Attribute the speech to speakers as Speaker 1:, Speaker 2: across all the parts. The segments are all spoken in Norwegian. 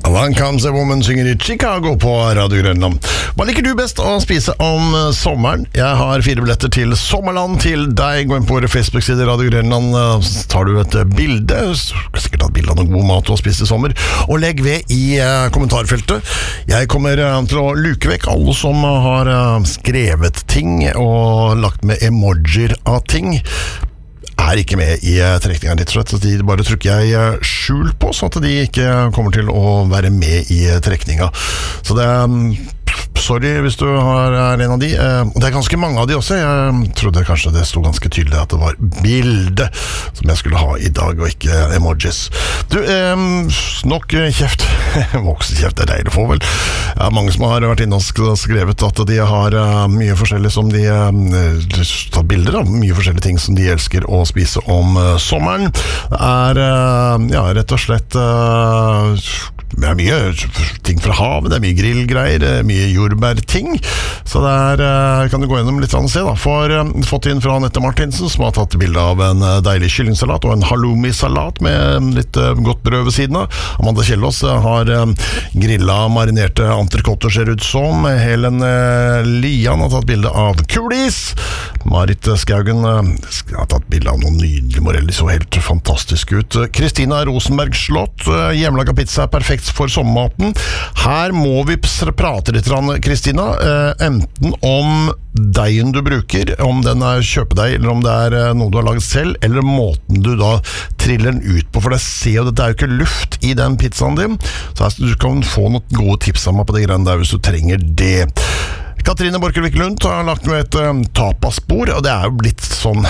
Speaker 1: One Comes a Woman synger i Chicago på Radio Grønland. Hva liker du best å spise om sommeren? Jeg har 4 billetter til Sommerland til deg. Gå inn på våre Facebook-sider Radio Grønland, så tar du et bilde, sikkert et bilde av noe god mat du har spist i sommer, og legg ved i kommentarfeltet. Jeg kommer til å luke vekk alle som har skrevet ting og lagt med emojier av ting. Er ikke med i trekningen litt slett, så de bare trykker jeg skjul på, så at de ikke kommer til å være med i trekningen. Så det sorry hvis du er en av de. Det er ganske mange av de også. Jeg trodde kanskje det stod ganske tydelig at det var bilde som jeg skulle ha i dag, og ikke emojis. Du, nok kjeft. Voksenkjeft er deilig å få, vel. Mange som har vært inne og skrevet at de har mye forskjellig som de tatt bilder av, mye forskjellige ting som de elsker å spise om sommeren. Det er rett og slett det er mye ting fra havet, det er mye grillgreier, mye jordbærting, så der kan du gå gjennom litt og se da. Fått inn fra Anette Martinsen, som har tatt bilde av en deilig kyllingsalat og en halloumi-salat med litt godt brød ved siden av. Amanda Kjellås har grillet marinerte entrecôter, ser ut som. Helen Lian har tatt bilde av kulis. Marit Skaugen har tatt bilde av noen nydelige moreller, så helt fantastisk ut. Kristina Rosenberg Slott, hjemmelaget pizza er perfekt for sommermaten. Her må vi prate litt, Kristina, enten om deigen du bruker, om den er kjøpedeig, eller om det er noe du har laget selv, eller måten du da triller den ut på, for det ser jo, dette er jo ikke luft i den pizzaen din, så du kan få noen gode tips av meg på de greiene der hvis du trenger det. Katrine Borkelvik Lund har lagt med et tapasbord, og det er jo blitt sånn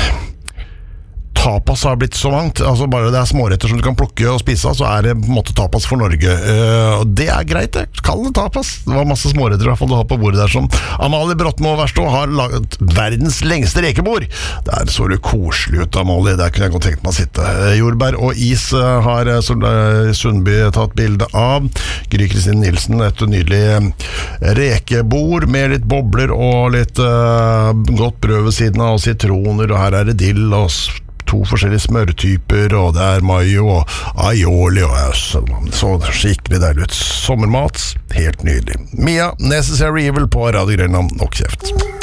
Speaker 1: tapas har blitt så mangt, altså bare det er småretter som du kan plukke og spise, så er det på en måte tapas for Norge, og det er greit det, kall det tapas. Det var masse småretter i hvert fall du har på bordet der, som Amalie Brottmo Verstå har laget verdens lengste rekebord. Der så det koselig ut, Amalie, der kunne jeg godt tenkt meg å sitte. Jordbær og is har Sundby tatt bilde av. Gry Kristin Nilsen, et nydelig rekebord med litt bobler og litt godt brød ved siden av, og sitroner, og her er det dill og 2 forskjellige smørtyper, og det er mayo og aioli, og så skikkelig deilig ut. Sommermat, helt nydelig. Mia, Necessary Evil på Radio Grønland, nok kjeft.